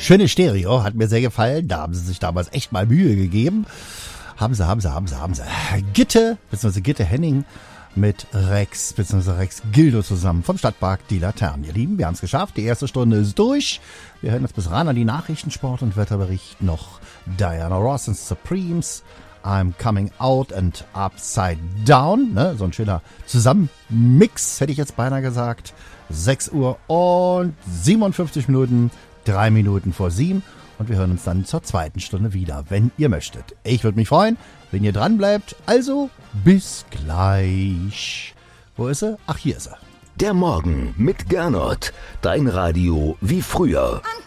Schönes Stereo, hat mir sehr gefallen. Da haben sie sich damals echt mal Mühe gegeben. Haben sie. Gitte, beziehungsweise Gitte Henning mit Rex, beziehungsweise Rex Gildo zusammen vom Stadtpark Die Laternen. Ihr Lieben, wir haben es geschafft. Die erste Stunde ist durch. Wir hören jetzt bis ran an die Nachrichten, Sport und Wetterbericht. Noch Diana Ross and Supremes. I'm Coming Out and Upside Down. Ne? So ein schöner Zusammenmix, hätte ich jetzt beinahe gesagt. 6 Uhr und 57 Minuten, 3 Minuten vor 7. Und wir hören uns dann zur zweiten Stunde wieder, wenn ihr möchtet. Ich würde mich freuen, wenn ihr dran bleibt. Also, bis gleich. Wo ist sie? Ach, hier ist sie. Der Morgen mit Gernot. Dein Radio wie früher.